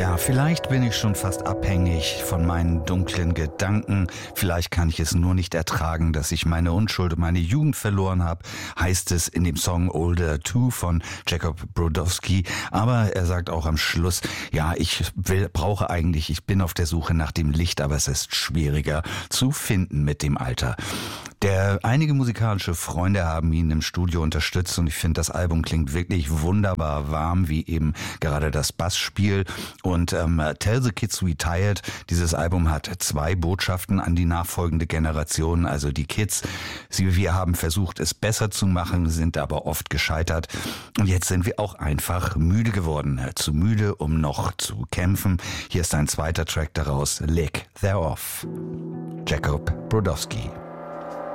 Ja, vielleicht bin ich schon fast abhängig von meinen dunklen Gedanken. Vielleicht kann ich es nur nicht ertragen, dass ich meine Unschuld und meine Jugend verloren habe, heißt es in dem Song Older 2 von Jacob Brodowski. Aber er sagt auch am Schluss, ja, ich bin auf der Suche nach dem Licht, aber es ist schwieriger zu finden mit dem Alter. Einige musikalische Freunde haben ihn im Studio unterstützt und ich finde, das Album klingt wirklich wunderbar warm, wie eben gerade das Bassspiel. Und Tell the Kids We Tired, dieses Album hat 2 Botschaften an die nachfolgende Generation, also die Kids. Wir haben versucht, es besser zu machen, sind aber oft gescheitert. Und jetzt sind wir auch einfach müde geworden, zu müde, um noch zu kämpfen. Hier ist ein zweiter Track daraus, Lick Thereof. Jacob Brodowski.